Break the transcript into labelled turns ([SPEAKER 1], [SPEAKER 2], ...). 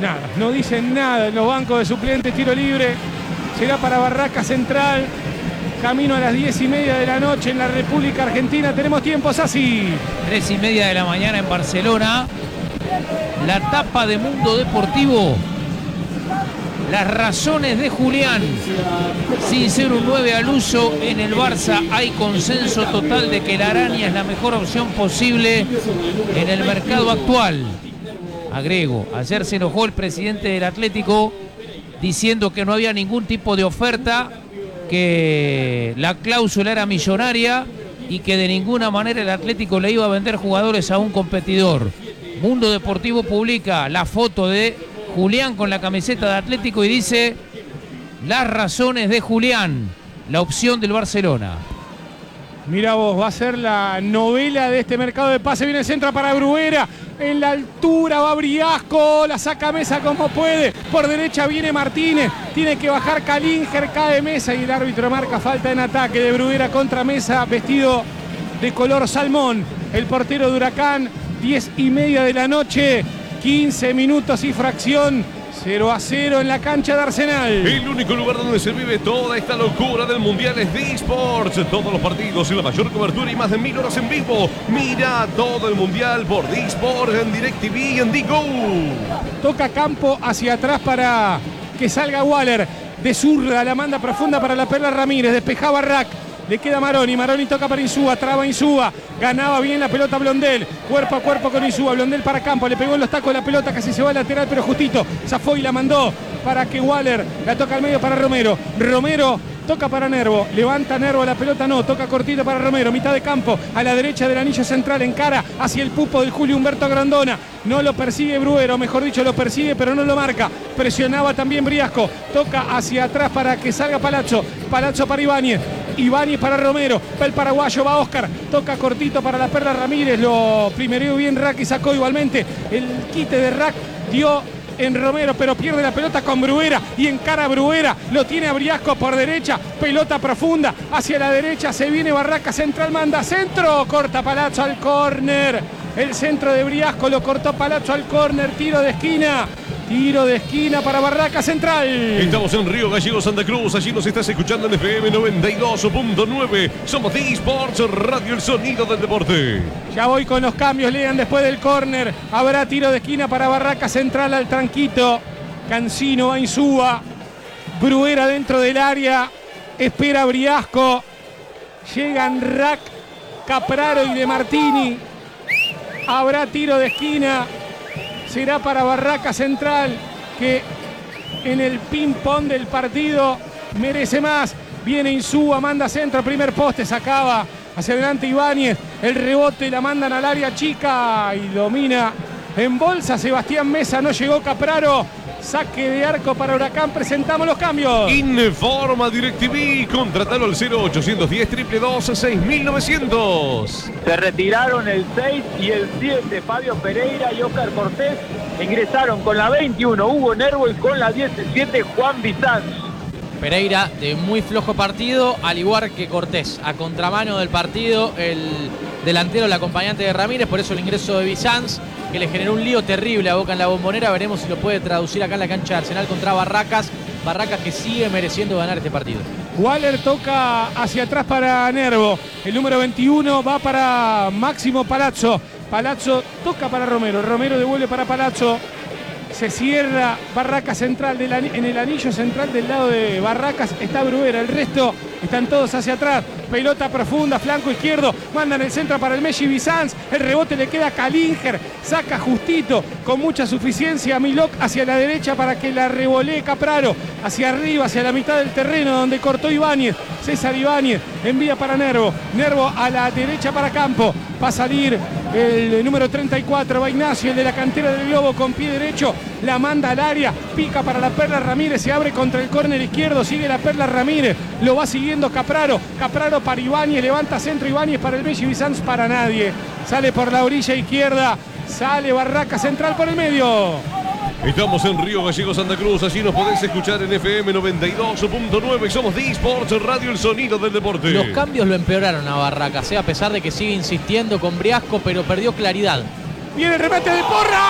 [SPEAKER 1] Nada, no dicen nada en los bancos de suplentes. Tiro libre, será para Barracas Central. Camino a las 10:30 de la noche en la República Argentina. Tenemos tiempos así.
[SPEAKER 2] 3:30 de la mañana en Barcelona. La tapa de Mundo Deportivo. Las razones de Julián. Sin ser un 9 al uso, en el Barça hay consenso total de que la araña es la mejor opción posible en el mercado actual. Agrego, ayer se enojó el presidente del Atlético diciendo que no había ningún tipo de oferta, que la cláusula era millonaria y que de ninguna manera el Atlético le iba a vender jugadores a un competidor. Mundo Deportivo publica la foto de Julián con la camiseta de Atlético y dice: las razones de Julián, la opción del Barcelona.
[SPEAKER 1] Mirá vos, va a ser la novela de este mercado de pase. Viene el centro para Bruguera. En la altura va Briasco. La saca Mesa como puede. Por derecha viene Martínez. Tiene que bajar Kalinger. Cae Mesa y el árbitro marca falta en ataque de Bruguera contra Mesa. Vestido de color salmón. El portero de Huracán. 10:30 de la noche. 15 minutos y fracción. 0-0 en la cancha de Arsenal.
[SPEAKER 3] El único lugar donde se vive toda esta locura del Mundial es D-Sports. Todos los partidos y la mayor cobertura y más de 1000 horas en vivo. Mira todo el Mundial por D-Sports en DirecTV y en D-Go.
[SPEAKER 1] Toca Campo hacia atrás para que salga Waller. De zurda, la manda profunda para la Perla Ramírez. Despejaba Rack. Le queda Maroni, Maroni toca para Insúa, traba Insúa, ganaba bien la pelota Blondel, cuerpo a cuerpo con Insúa, Blondel para Campo, le pegó en los tacos la pelota, casi se va al lateral, pero justito, zafó y la mandó para que Waller la toca al medio para Romero, Romero toca para Nervo, levanta Nervo la pelota, no, toca cortito para Romero, mitad de campo, a la derecha del anillo central, encara hacia el pupo del Julio Humberto Grondona, no lo persigue Bruero, mejor dicho lo persigue pero no lo marca, presionaba también Briasco, toca hacia atrás para que salga Palazzo, Palazzo para Ibáñez, Ibáñez para Romero, va el paraguayo, va Oscar, toca cortito para la Perla Ramírez, lo primereó bien Rack y sacó igualmente el quite de Rack, dio en Romero, pero pierde la pelota con Bruguera y encara a Bruguera, lo tiene a Briasco por derecha, pelota profunda hacia la derecha, se viene Barracas Central, manda centro, corta Palazzo al córner, el centro de Briasco lo cortó Palazzo al córner, tiro de esquina para Barracas Central.
[SPEAKER 3] Estamos en Río Gallegos, Santa Cruz. Allí nos estás escuchando en FM 92.9. Somos D-Sports Radio, el sonido del deporte.
[SPEAKER 1] Ya voy con los cambios, Lean, después del córner. Habrá tiro de esquina para Barracas Central al tranquito. Cancino a Insúa. Bruguera dentro del área. Espera Briasco. Llegan Rack, Capraro y De Martini. Habrá tiro de esquina. Será para Barracas Central, que en el ping-pong del partido merece más. Viene Insúa, manda centro, primer poste, sacaba hacia adelante Ibáñez. El rebote la mandan al área chica y domina en bolsa Sebastián Mesa. No llegó Capraro. Saque de arco para Huracán. Presentamos los cambios.
[SPEAKER 3] Informa DirecTV. Contratalo al 0810 222 6900.
[SPEAKER 4] Se retiraron el 6 y el 7. Fabio Pereira y Oscar Cortés. Ingresaron con la 21 Hugo Nervo y con la 17 Juan Bizanz.
[SPEAKER 5] Pereira de muy flojo partido, al igual que Cortés. A contramano del partido, el delantero, el acompañante de Ramírez, por eso el ingreso de Bizanz, que le generó un lío terrible a Boca en la Bombonera. Veremos si lo puede traducir acá en la cancha de Arsenal contra Barracas. Barracas que sigue mereciendo ganar este partido.
[SPEAKER 1] Waller toca hacia atrás para Nervo. El número 21 va para Máximo Palazzo. Palazzo toca para Romero. Romero devuelve para Palazzo. Se cierra Barracas Central en el anillo central del lado de Barracas está Bruguera, el resto están todos hacia atrás, pelota profunda, flanco izquierdo, mandan el centro para el Messi Bizanz, el rebote le queda a Kalinger, saca justito, con mucha suficiencia a Milok hacia la derecha para que la revolee Capraro, hacia arriba, hacia la mitad del terreno donde cortó Ibáñez, César Ibáñez, envía para Nervo, Nervo a la derecha para Campo, va a salir el número 34, va Ignacio, el de la cantera del Globo con pie derecho, la manda al área, pica para la Perla Ramírez, se abre contra el córner izquierdo, sigue la Perla Ramírez, lo va siguiendo Capraro, Capraro para Ibáñez, levanta centro Ibáñez para el Messi Bizanz, para nadie, sale por la orilla izquierda, sale Barracas Central por el medio.
[SPEAKER 3] Estamos en Río Gallegos, Santa Cruz. Allí nos podés escuchar en FM 92.9. Somos D-Sports Radio, el sonido del deporte.
[SPEAKER 5] Los cambios lo empeoraron a Barracas, a pesar de que sigue insistiendo con Briasco, pero perdió claridad.
[SPEAKER 1] Viene el remate de Porra.